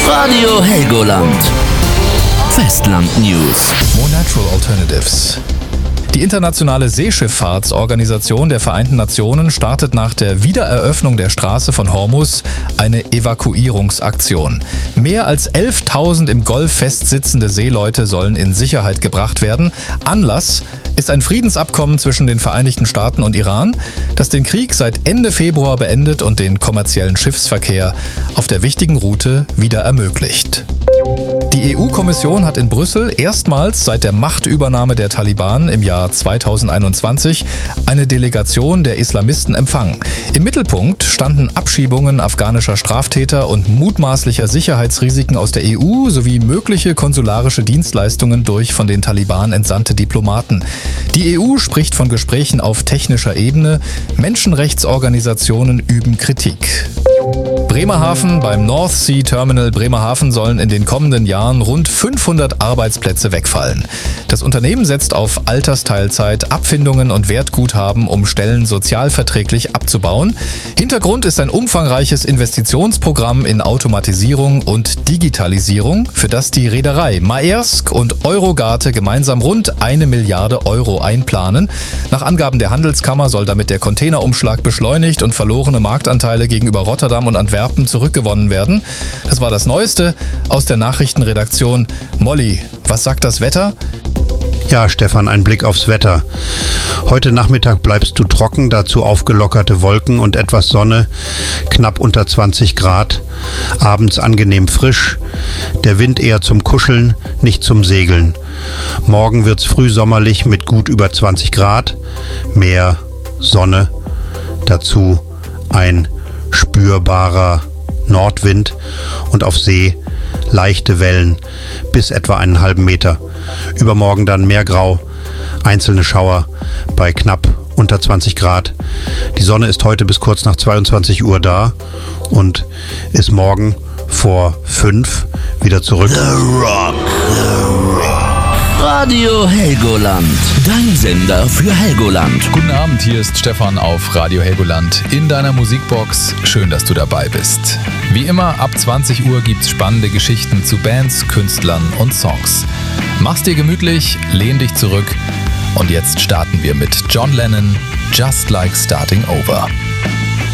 Radio Helgoland. Festland News. More Natural Alternatives. Die Internationale Seeschifffahrtsorganisation der Vereinten Nationen startet nach der Wiedereröffnung der Straße von Hormuz eine Evakuierungsaktion. Mehr als 11.000 im Golf festsitzende Seeleute sollen in Sicherheit gebracht werden. Anlass ist ein Friedensabkommen zwischen den Vereinigten Staaten und Iran, das den Krieg seit Ende Februar beendet und den kommerziellen Schiffsverkehr auf der wichtigen Route wieder ermöglicht. Die EU-Kommission hat in Brüssel erstmals seit der Machtübernahme der Taliban im Jahr 2021 eine Delegation der Islamisten empfangen. Im Mittelpunkt standen Abschiebungen afghanischer Straftäter und mutmaßlicher Sicherheitsrisiken aus der EU sowie mögliche konsularische Dienstleistungen durch von den Taliban entsandte Diplomaten. Die EU spricht von Gesprächen auf technischer Ebene. Menschenrechtsorganisationen üben Kritik. Bremerhaven. Beim North Sea Terminal Bremerhaven sollen in den kommenden Jahren rund 500 Arbeitsplätze wegfallen. Das Unternehmen setzt auf Altersteilzeit, Abfindungen und Wertguthaben, um Stellen sozialverträglich abzubauen. Hintergrund ist ein umfangreiches Investitionsprogramm in Automatisierung und Digitalisierung, für das die Reederei Maersk und Eurogate gemeinsam rund 1 Milliarde Euro einplanen. Nach Angaben der Handelskammer soll damit der Containerumschlag beschleunigt und verlorene Marktanteile gegenüber Rotterdam und Antwerpen zurückgewonnen werden. Das war das Neueste aus der Nachrichtenredaktion. Molly, was sagt das Wetter? Ja, Stefan, ein Blick aufs Wetter. Heute Nachmittag bleibst du trocken, dazu aufgelockerte Wolken und etwas Sonne, knapp unter 20 Grad. Abends angenehm frisch, der Wind eher zum Kuscheln, nicht zum Segeln. Morgen wird's frühsommerlich mit gut über 20 Grad, Meer, Sonne, dazu ein spürbarer Nordwind und auf See leichte Wellen bis etwa 1,5 Meter. Übermorgen dann mehr Grau, einzelne Schauer bei knapp unter 20 Grad. Die Sonne ist heute bis kurz nach 22 Uhr da und ist morgen vor 5 wieder zurück. The Rock. Radio Helgoland. Dein Sender für Helgoland. Guten Abend, hier ist Stefan auf Radio Helgoland in deiner Musikbox. Schön, dass du dabei bist. Wie immer, ab 20 Uhr gibt's spannende Geschichten zu Bands, Künstlern und Songs. Mach's dir gemütlich, lehn dich zurück und jetzt starten wir mit John Lennon, Just Like Starting Over.